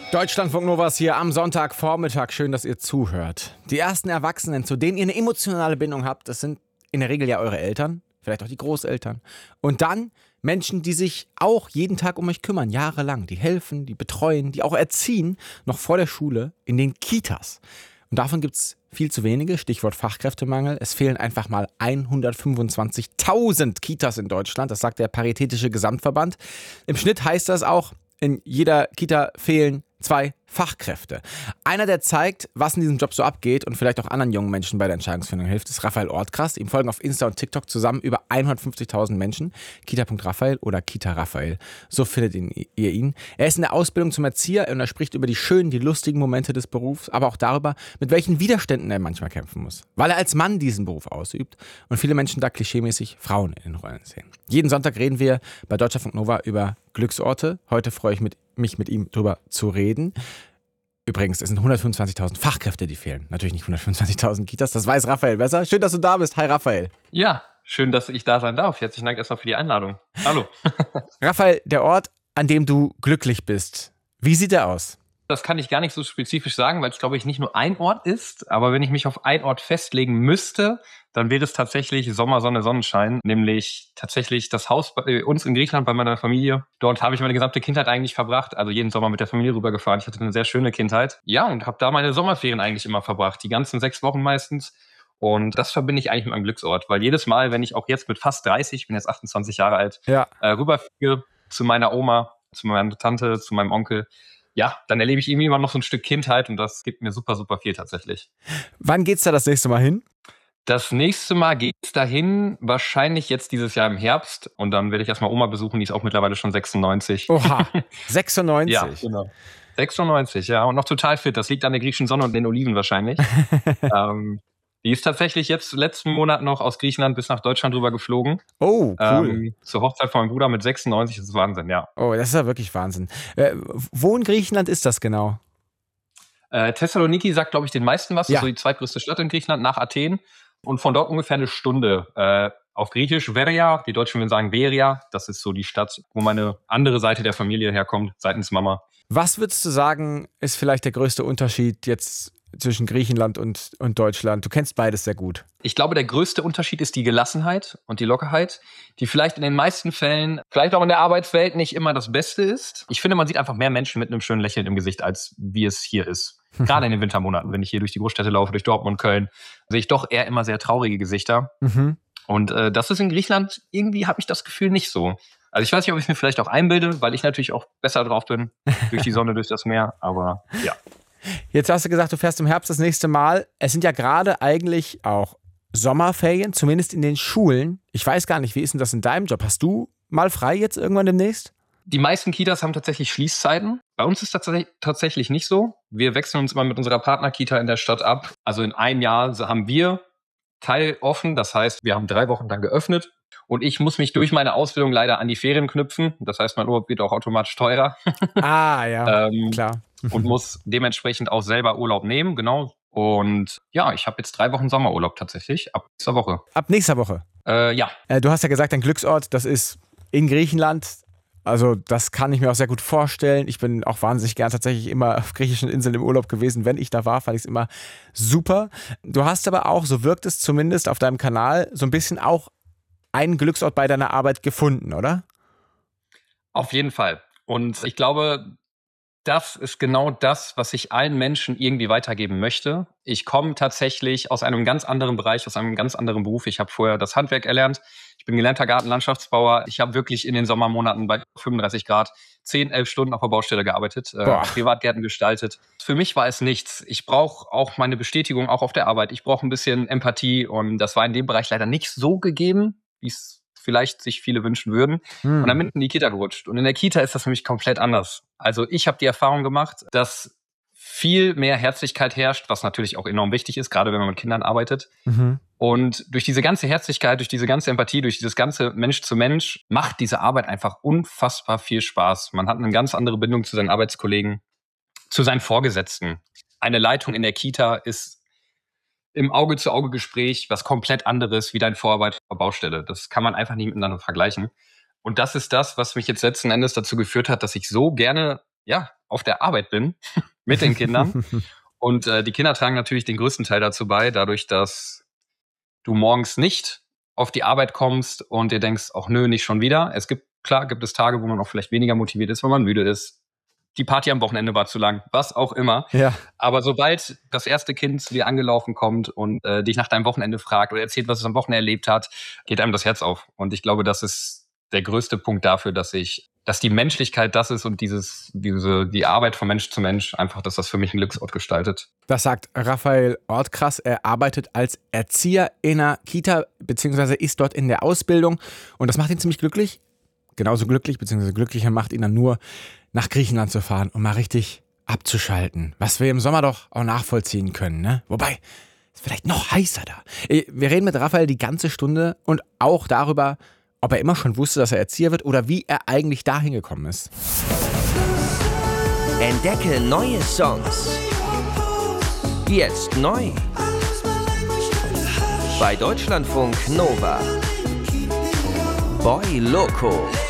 Deutschlandfunk Novas hier am Sonntagvormittag. Schön, dass ihr zuhört. Die ersten Erwachsenen, zu denen ihr eine emotionale Bindung habt, das sind in der Regel ja eure Eltern, vielleicht auch die Großeltern. Und dann Menschen, die sich auch jeden Tag um euch kümmern, jahrelang. Die helfen, die betreuen, die auch erziehen, noch vor der Schule in den Kitas. Und davon gibt es viel zu wenige, Stichwort Fachkräftemangel. Es fehlen einfach mal 125.000 Kitas in Deutschland, das sagt der Paritätische Gesamtverband. Im Schnitt heißt das auch, in jeder Kita fehlen 2 Fachkräfte. Einer, der zeigt, was in diesem Job so abgeht und vielleicht auch anderen jungen Menschen bei der Entscheidungsfindung hilft, ist Raphael Ortgrast. Ihm folgen auf Insta und TikTok zusammen über 150.000 Menschen. Kita.Raphael oder Kita Raphael. So findet ihr ihn. Er ist in der Ausbildung zum Erzieher und er spricht über die schönen, die lustigen Momente des Berufs, aber auch darüber, mit welchen Widerständen er manchmal kämpfen muss. Weil er als Mann diesen Beruf ausübt und viele Menschen da klischeemäßig Frauen in den Rollen sehen. Jeden Sonntag reden wir bei Deutschlandfunk Nova über Glücksorte. Heute freue ich mich mit ihm drüber zu reden. Übrigens, es sind 125.000 Fachkräfte, die fehlen. Natürlich nicht 125.000 Kitas, das weiß Raphael besser. Schön, dass du da bist. Hi Raphael. Ja, schön, dass ich da sein darf. Herzlichen Dank erstmal für die Einladung. Hallo. Raphael, der Ort, an dem du glücklich bist, wie sieht der aus? Das kann ich gar nicht so spezifisch sagen, weil es, glaube ich, nicht nur ein Ort ist. Aber wenn ich mich auf einen Ort festlegen müsste, dann wäre es tatsächlich Sommer, Sonne, Sonnenschein. Nämlich tatsächlich das Haus bei uns in Griechenland, bei meiner Familie. Dort habe ich meine gesamte Kindheit eigentlich verbracht. Also jeden Sommer mit der Familie rübergefahren. Ich hatte eine sehr schöne Kindheit. Ja, und habe da meine Sommerferien eigentlich immer verbracht. Die ganzen 6 Wochen meistens. Und das verbinde ich eigentlich mit meinem Glücksort. Weil jedes Mal, wenn ich auch jetzt mit fast 30, ich bin jetzt 28 Jahre alt, rüberfliege zu meiner Oma, zu meiner Tante, zu meinem Onkel, ja, dann erlebe ich irgendwie immer noch so ein Stück Kindheit und das gibt mir super, super viel tatsächlich. Wann geht's da das nächste Mal hin? Das nächste Mal geht's dahin, wahrscheinlich jetzt dieses Jahr im Herbst. Und dann werde ich erstmal Oma besuchen, die ist auch mittlerweile schon 96. Oha, 96? Ja, genau. 96, ja, und noch total fit. Das liegt an der griechischen Sonne und den Oliven wahrscheinlich. Die ist tatsächlich jetzt letzten Monat noch aus Griechenland bis nach Deutschland rüber geflogen. Oh, cool. Zur Hochzeit von meinem Bruder mit 96, das ist Wahnsinn, ja. Oh, das ist ja wirklich Wahnsinn. Wo in Griechenland ist das genau? Thessaloniki sagt, glaube ich, den meisten was. Ja. Das ist so die zweitgrößte Stadt in Griechenland nach Athen. Und von dort ungefähr eine Stunde. Auf Griechisch Veria, die Deutschen würden sagen Veria. Das ist so die Stadt, wo meine andere Seite der Familie herkommt, seitens Mama. Was würdest du sagen, ist vielleicht der größte Unterschied jetzt zwischen Griechenland und Deutschland? Du kennst beides sehr gut. Ich glaube, der größte Unterschied ist die Gelassenheit und die Lockerheit, die vielleicht in den meisten Fällen, vielleicht auch in der Arbeitswelt, nicht immer das Beste ist. Ich finde, man sieht einfach mehr Menschen mit einem schönen Lächeln im Gesicht, als wie es hier ist. Gerade in den Wintermonaten, wenn ich hier durch die Großstädte laufe, durch Dortmund, Köln, sehe ich doch eher immer sehr traurige Gesichter. Mhm. Und das ist in Griechenland, irgendwie habe ich das Gefühl nicht so. Also ich weiß nicht, ob ich es mir vielleicht auch einbilde, weil ich natürlich auch besser drauf bin, durch die Sonne, durch das Meer, aber ja. Jetzt hast du gesagt, du fährst im Herbst das nächste Mal. Es sind ja gerade eigentlich auch Sommerferien, zumindest in den Schulen. Ich weiß gar nicht, wie ist denn das in deinem Job? Hast du mal frei jetzt irgendwann demnächst? Die meisten Kitas haben tatsächlich Schließzeiten. Bei uns ist das tatsächlich nicht so. Wir wechseln uns immer mit unserer Partnerkita in der Stadt ab. Also in einem Jahr haben wir teiloffen. Das heißt, wir haben 3 Wochen dann geöffnet. Und ich muss mich durch meine Ausbildung leider an die Ferien knüpfen. Das heißt, mein Urlaub wird auch automatisch teurer. Ah, ja, klar. Und muss dementsprechend auch selber Urlaub nehmen, genau. Und ja, ich habe jetzt 3 Wochen Sommerurlaub tatsächlich, ab nächster Woche. Ab nächster Woche? Ja. Du hast ja gesagt, dein Glücksort, das ist in Griechenland. Also das kann ich mir auch sehr gut vorstellen. Ich bin auch wahnsinnig gern tatsächlich immer auf griechischen Inseln im Urlaub gewesen. Wenn ich da war, fand ich es immer super. Du hast aber auch, so wirkt es zumindest auf deinem Kanal, so ein bisschen auch einen Glücksort bei deiner Arbeit gefunden, oder? Auf jeden Fall. Und ich glaube, das ist genau das, was ich allen Menschen irgendwie weitergeben möchte. Ich komme tatsächlich aus einem ganz anderen Bereich, aus einem ganz anderen Beruf. Ich habe vorher das Handwerk erlernt. Ich bin gelernter Gartenlandschaftsbauer. Ich habe wirklich in den Sommermonaten bei 35 Grad 10, 11 Stunden auf der Baustelle gearbeitet, Privatgärten gestaltet. Für mich war es nichts. Ich brauche auch meine Bestätigung, auch auf der Arbeit. Ich brauche ein bisschen Empathie und das war in dem Bereich leider nicht so gegeben, wie es vielleicht sich viele wünschen würden. Und dann bin ich in die Kita gerutscht. Und in der Kita ist das nämlich komplett anders. Also ich habe die Erfahrung gemacht, dass viel mehr Herzlichkeit herrscht, was natürlich auch enorm wichtig ist, gerade wenn man mit Kindern arbeitet. Mhm. Und durch diese ganze Herzlichkeit, durch diese ganze Empathie, durch dieses ganze Mensch zu Mensch macht diese Arbeit einfach unfassbar viel Spaß. Man hat eine ganz andere Bindung zu seinen Arbeitskollegen, zu seinen Vorgesetzten. Eine Leitung in der Kita ist im Auge-zu-Auge-Gespräch was komplett anderes wie dein Vorarbeiter auf der Baustelle. Das kann man einfach nicht miteinander vergleichen. Und das ist das, was mich jetzt letzten Endes dazu geführt hat, dass ich so gerne, ja, auf der Arbeit bin mit den Kindern. Und die Kinder tragen natürlich den größten Teil dazu bei, dadurch, dass du morgens nicht auf die Arbeit kommst und dir denkst, ach nö, nicht schon wieder. Klar gibt es Tage, wo man auch vielleicht weniger motiviert ist, weil man müde ist. Die Party am Wochenende war zu lang, was auch immer. Ja. Aber sobald das erste Kind zu dir angelaufen kommt und dich nach deinem Wochenende fragt oder erzählt, was es am Wochenende erlebt hat, geht einem das Herz auf. Und ich glaube, das ist der größte Punkt dafür, dass die Menschlichkeit das ist und die Arbeit von Mensch zu Mensch, einfach, dass das für mich einen Glücksort gestaltet. Das sagt Raphael Ortkrass. Er arbeitet als Erzieher in einer Kita, beziehungsweise ist dort in der Ausbildung. Und das macht ihn ziemlich glücklich. Genauso glücklich, beziehungsweise glücklicher macht ihn dann nur, nach Griechenland zu fahren und mal richtig abzuschalten. Was wir im Sommer doch auch nachvollziehen können, ne? Wobei, ist vielleicht noch heißer da. Wir reden mit Raphael die ganze Stunde und auch darüber, ob er immer schon wusste, dass er Erzieher wird oder wie er eigentlich dahin gekommen ist. Entdecke neue Songs. Jetzt neu. Bei Deutschlandfunk Nova. Boy Loco.